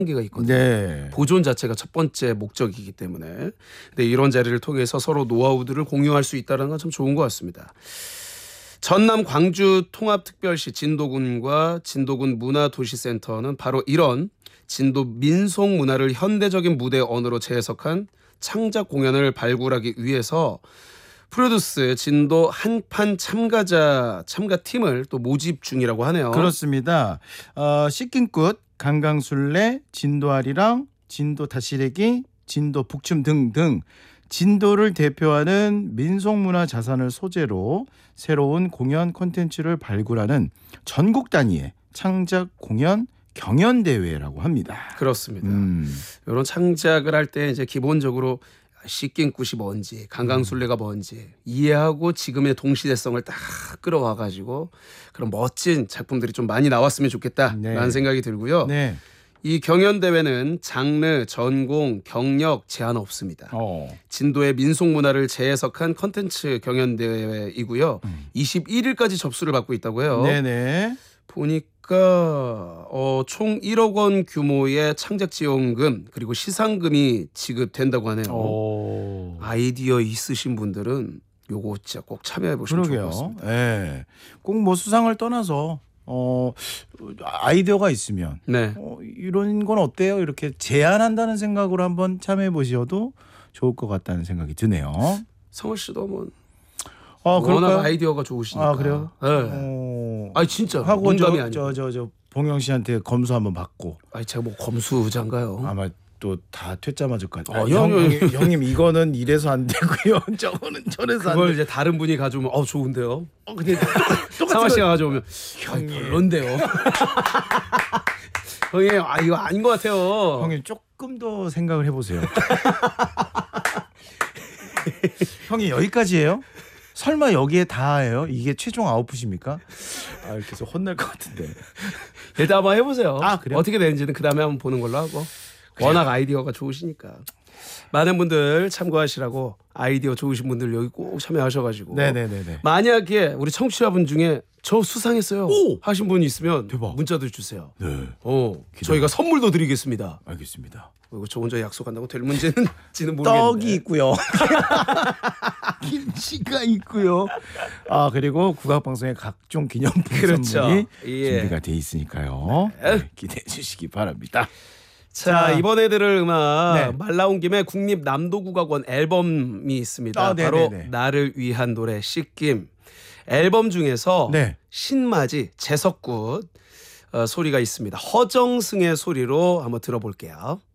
한계가 있거든요. 네. 보존 자체가 첫 번째 목적이기 때문에. 근데 이런 자리를 통해서 서로 노하우들을 공유할 수 있다는 건 참 좋은 것 같습니다. 전남 광주 통합특별시 진도군과 진도군 문화도시센터는 바로 이런 진도 민속 문화를 현대적인 무대 언어로 재해석한 창작 공연을 발굴하기 위해서 프로듀스 진도 한판 참가팀을 또 모집 중이라고 하네요. 그렇습니다. 씻긴꽃, 강강술래, 진도아리랑, 진도 다시래기, 진도 북춤 등등 진도를 대표하는 민속문화 자산을 소재로 새로운 공연 콘텐츠를 발굴하는 전국 단위의 창작 공연 경연대회라고 합니다. 그렇습니다. 이런 창작을 할 때 이제 기본적으로 씻긴꽃이 뭔지 강강술래가 뭔지 이해하고 지금의 동시대성을 딱 끌어와가지고 그런 멋진 작품들이 좀 많이 나왔으면 좋겠다라는 생각이 들고요. 네. 이 경연대회는 장르, 전공, 경력 제한 없습니다. 진도의 민속문화를 재해석한 컨텐츠 경연대회이고요. 21일까지 접수를 받고 있다고 해요. 네네. 보니까 총 1억 원 규모의 창작지원금 그리고 시상금이 지급된다고 하네요. 아이디어 있으신 분들은 요거 진짜 꼭 참여해 보시면 좋을 것 같습니다. 네. 꼭 뭐 수상을 떠나서 아이디어가 있으면 네. 이런 건 어때요? 이렇게 제안한다는 생각으로 한번 참여해 보셔도 좋을 것 같다는 생각이 드네요. 성월 씨도 뭐 그럴까요? 워낙 아이디어가 좋으시니까. 아, 그래요? 네. 아니 진짜 하고 농담이 아니고. 저 봉영 씨한테 검수 한번 받고. 아니 제가 뭐 검수자인가요? 아마 또 다 퇴짜 맞을 것 같아요. 형님. 형님 이거는 이래서 안 되고요. 저거는 저래서 안 그걸 돼. 이제 다른 분이 가져오면 좋은데요. 근데 상화 씨가 가져오면 형님. 별론데요. 형님 이거 아닌 것 같아요. 형님 조금 더 생각을 해보세요. 형이 여기까지예요? 설마 여기에 다예요? 이게 최종 아웃풋입니까? 이렇게 해서 혼날 것 같은데. 일단 한번 해보세요. 그래요? 어떻게 되는지는 그 다음에 한번 보는 걸로 하고. 워낙 아이디어가 좋으시니까. 많은 분들 참고하시라고 아이디어 좋으신 분들 여기 꼭 참여하셔가지고. 네네네네. 만약에 우리 청취자분 중에 저 수상했어요 하신 분이 있으면 대박. 문자도 주세요. 네. 저희가 선물도 드리겠습니다. 알겠습니다. 이거 저 혼자 약속한다고 될 문제는지는 모르겠는데. 떡이 있고요. 김치가 있고요. 그리고 국악방송의 각종 기념품 그렇죠. 선물이 예. 준비가 돼 있으니까요. 기대해 주시기 바랍니다. 자, 이번에 들을 음악 네. 말 나온 김에 국립남도국악원 앨범이 있습니다. 바로 네네네. 나를 위한 노래 씻김. 앨범 중에서 네. 신맞이 재석굿 소리가 있습니다. 허정승의 소리로 한번 들어볼게요.